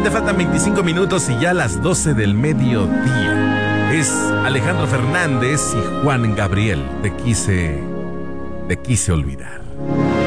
le faltan 25 minutos y ya las 12 del mediodía. Es Alejandro Fernández y Juan Gabriel. Te quise olvidar.